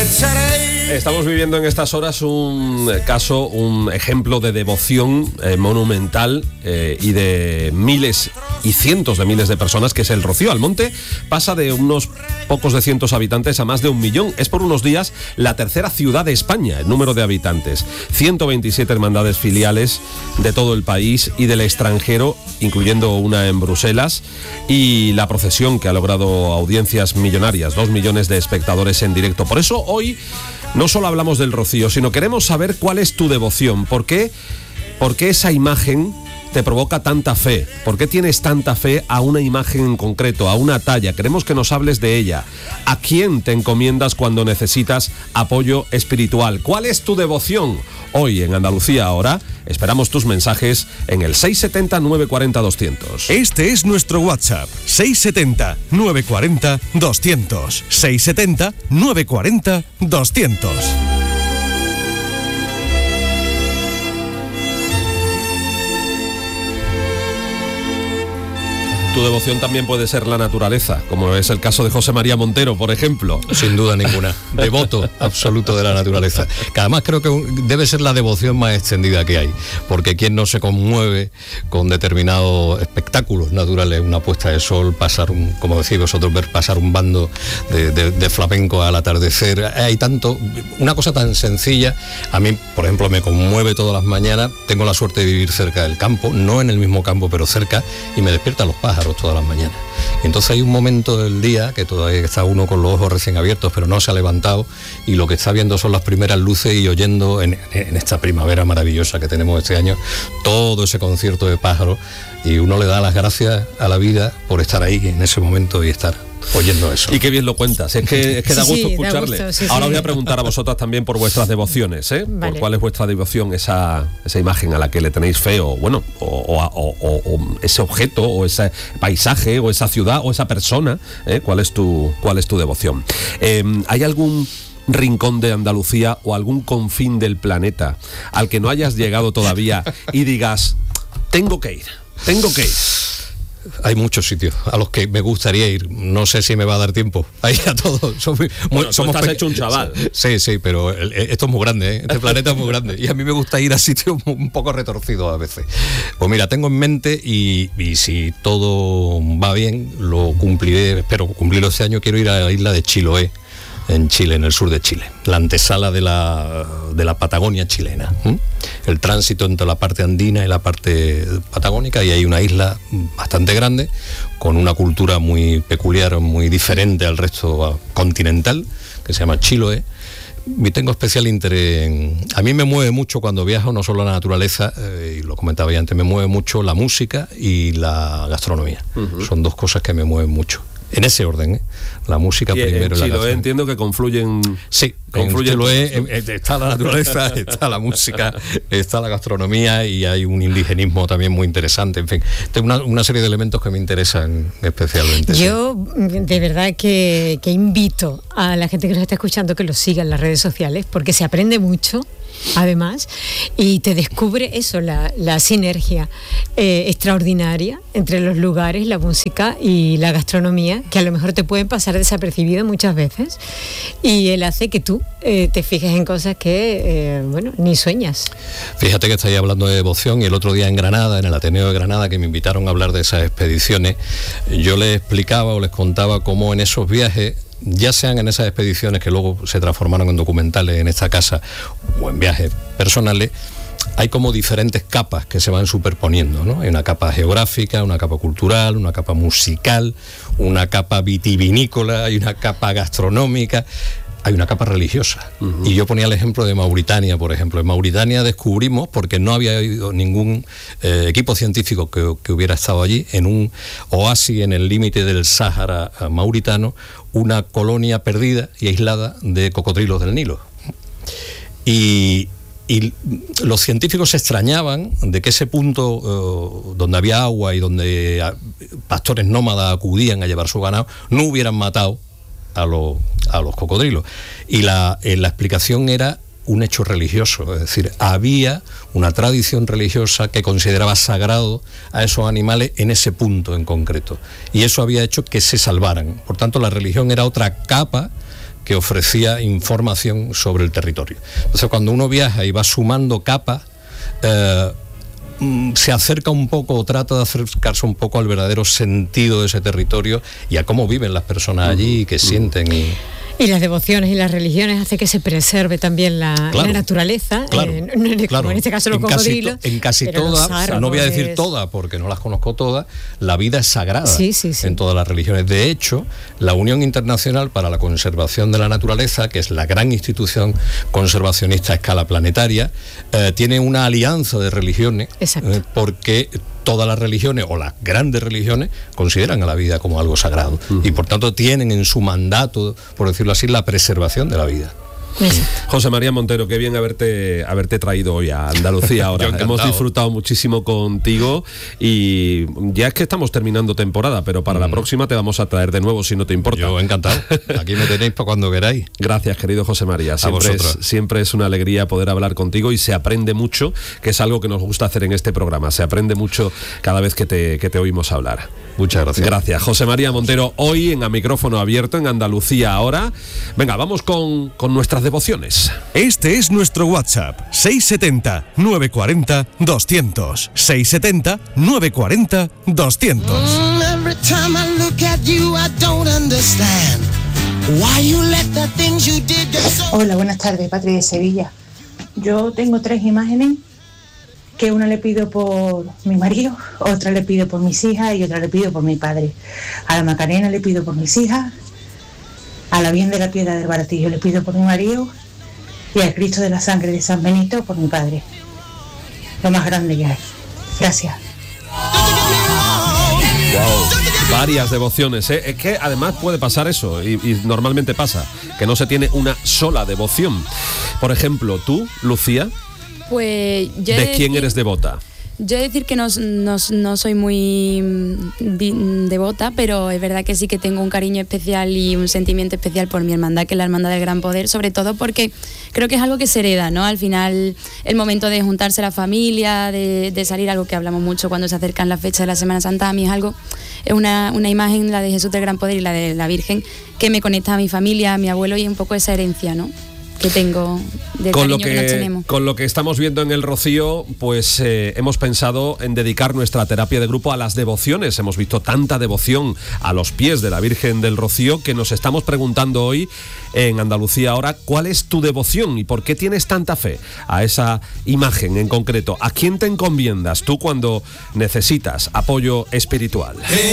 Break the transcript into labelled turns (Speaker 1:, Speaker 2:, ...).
Speaker 1: Estamos viviendo en estas horas un caso, un ejemplo de devoción monumental y de miles y cientos de miles de personas, que es el Rocío. Almonte pasa de unos pocos de cientos habitantes a más de 1 millón. Es por unos días la tercera ciudad de España, el número de habitantes. 127 hermandades filiales de todo el país y del extranjero, incluyendo una en Bruselas, y la procesión que ha logrado audiencias millonarias, 2 millones de espectadores en directo. Por eso hoy no solo hablamos del Rocío, sino queremos saber cuál es tu devoción. ¿Por qué esa imagen te provoca tanta fe? ¿Por qué tienes tanta fe a una imagen en concreto, a una talla? Queremos que nos hables de ella. ¿A quién te encomiendas cuando necesitas apoyo espiritual? ¿Cuál es tu devoción? Hoy en Andalucía Ahora esperamos tus mensajes en el 670-940-200.
Speaker 2: Este es nuestro WhatsApp, 670-940-200. 670-940-200.
Speaker 1: Tu devoción también puede ser la naturaleza, como es el caso de José María Montero, por ejemplo.
Speaker 3: Sin duda ninguna, devoto absoluto de la naturaleza, que además creo que debe ser la devoción más extendida que hay, porque quien no se conmueve con determinados espectáculos naturales, una puesta de sol, como decís vosotros, ver pasar un bando de flamenco al atardecer. Hay tanto, una cosa tan sencilla. A mí, por ejemplo, me conmueve todas las mañanas. Tengo la suerte de vivir cerca del campo, no en el mismo campo, pero cerca, y me despiertan los pájaros todas las mañanas. Y entonces hay un momento del día que todavía está uno con los ojos recién abiertos, pero no se ha levantado, y lo que está viendo son las primeras luces y oyendo en esta primavera maravillosa que tenemos este año, todo ese concierto de pájaros, y uno le da las gracias a la vida por estar ahí en ese momento y estar oyendo eso.
Speaker 1: Y qué bien lo cuentas, es que da gusto escucharle.
Speaker 4: Da gusto,
Speaker 1: Ahora voy a preguntar a vosotras también por vuestras devociones, ¿eh?
Speaker 4: Vale.
Speaker 1: Por cuál es vuestra devoción, esa imagen a la que le tenéis fe, o bueno, o ese objeto, o ese paisaje, o esa ciudad, o esa persona, ¿eh? ¿Cuál es tu devoción? ¿Hay algún rincón de Andalucía o algún confín del planeta al que no hayas llegado todavía y digas, tengo que ir?
Speaker 3: Hay muchos sitios a los que me gustaría ir. No sé si me va a dar tiempo a ir a todos.
Speaker 1: Somos hecho un chaval.
Speaker 3: Sí, pero esto es muy grande, ¿eh? Este planeta es muy grande. Y a mí me gusta ir a sitios un poco retorcidos a veces. Pues mira, tengo en mente, y si todo va bien, lo cumpliré. Espero cumplirlo este año. Quiero ir a la isla de Chiloé, en Chile, en el sur de Chile, la antesala de la Patagonia chilena. El tránsito entre la parte andina y la parte patagónica, y hay una isla bastante grande con una cultura muy peculiar, muy diferente al resto continental, que se llama Chiloé. Y tengo especial interés a mí me mueve mucho cuando viajo, no solo la naturaleza, y lo comentaba ya antes, me mueve mucho la música y la gastronomía. Son dos cosas que me mueven mucho. En ese orden, ¿eh? La música primero y la gastronomía.
Speaker 1: Entiendo que confluyen.
Speaker 3: Sí, en Chiloé está la naturaleza, está la música, está la gastronomía, y hay un indigenismo también muy interesante. En fin, tengo una serie de elementos que me interesan especialmente.
Speaker 4: Yo de verdad que invito a la gente que nos está escuchando que lo siga en las redes sociales, porque se aprende mucho, además, y te descubre eso, la sinergia extraordinaria entre los lugares, la música y la gastronomía, que a lo mejor te pueden pasar desapercibido muchas veces, y él hace que tú te fijes en cosas que ni sueñas.
Speaker 3: Fíjate que estáis hablando de devoción, y el otro día en Granada, en el Ateneo de Granada, que me invitaron a hablar de esas expediciones, yo les explicaba o les contaba cómo en esos viajes, ya sean en esas expediciones que luego se transformaron en documentales en esta casa, o en viajes personales, hay como diferentes capas que se van superponiendo, ¿no? Hay una capa geográfica, una capa cultural, una capa musical, una capa vitivinícola, hay una capa gastronómica, hay una capa religiosa. Y yo ponía el ejemplo de Mauritania, por ejemplo. En Mauritania descubrimos, porque no había habido ningún equipo científico que hubiera estado allí, en un oasis en el límite del Sáhara mauritano, una colonia perdida y aislada de cocodrilos del Nilo. Y los científicos se extrañaban de que ese punto donde había agua y donde pastores nómadas acudían a llevar su ganado, no hubieran matado a los cocodrilos. Y la explicación era un hecho religioso, es decir, había una tradición religiosa que consideraba sagrado a esos animales en ese punto en concreto, y eso había hecho que se salvaran. Por tanto, la religión era otra capa que ofrecía información sobre el territorio. Entonces, cuando uno viaja y va sumando capas, se acerca un poco, o trata de acercarse un poco al verdadero sentido de ese territorio y a cómo viven las personas allí, qué sienten.
Speaker 4: Y las devociones y las religiones hace que se preserve también la naturaleza,
Speaker 3: claro,
Speaker 4: como en este caso los cocodrilos.
Speaker 3: En casi todas, no voy a decir todas porque no las conozco todas, la vida es sagrada en todas las religiones. De hecho, la Unión Internacional para la Conservación de la Naturaleza, que es la gran institución conservacionista a escala planetaria, tiene una alianza de religiones, porque todas las religiones, o las grandes religiones, consideran a la vida como algo sagrado, y por tanto tienen en su mandato, por decirlo así, la preservación de la vida.
Speaker 1: José María Montero, qué bien haberte traído hoy a Andalucía ahora. Hemos disfrutado muchísimo contigo y ya es que estamos terminando temporada, pero para la próxima te vamos a traer de nuevo, si no te importa.
Speaker 3: Yo encantado. Aquí me tenéis para cuando queráis.
Speaker 1: Gracias, querido José María. Siempre es una alegría poder hablar contigo y se aprende mucho, que es algo que nos gusta hacer en este programa. Se aprende mucho cada vez que te oímos hablar.
Speaker 3: Muchas gracias.
Speaker 1: Gracias, José María Montero, hoy en A Micrófono Abierto en Andalucía ahora. Venga, vamos con nuestras devociones.
Speaker 2: Este es nuestro WhatsApp, 670-940-200. 670-940-200.
Speaker 5: Every time I look at you, I don't understand why you let the things you did get so...
Speaker 6: Hola, buenas tardes, Patri de Sevilla. Yo tengo 3 imágenes, que una le pido por mi marido, otra le pido por mis hijas y otra le pido por mi padre. A la Macarena le pido por mis hijas, a la Virgen de la Piedra del Baratillo le pido por mi marido y al Cristo de la Sangre de San Benito por mi padre. Lo más grande que hay. Gracias.
Speaker 1: Wow. Varias devociones, ¿eh? Es que además puede pasar eso, y normalmente pasa, que no se tiene una sola devoción. Por ejemplo, tú, Lucía,
Speaker 7: pues
Speaker 1: ¿de quién eres devota?
Speaker 7: Yo he de decir que no soy muy devota, pero es verdad que sí que tengo un cariño especial y un sentimiento especial por mi hermandad, que es la Hermandad del Gran Poder, sobre todo porque creo que es algo que se hereda, ¿no? Al final, el momento de juntarse la familia, de salir, algo que hablamos mucho cuando se acercan las fechas de la Semana Santa, a mí es una imagen, la de Jesús del Gran Poder y la de la Virgen, que me conecta a mi familia, a mi abuelo, y un poco esa herencia, ¿no?, que tengo de cariño que nos tenemos.
Speaker 1: Con lo que estamos viendo en el Rocío, pues hemos pensado en dedicar nuestra terapia de grupo a las devociones. Hemos visto tanta devoción a los pies de la Virgen del Rocío que nos estamos preguntando hoy en Andalucía ahora, ¿cuál es tu devoción y por qué tienes tanta fe a esa imagen en concreto? ¿A quién te encomiendas tú cuando necesitas apoyo espiritual?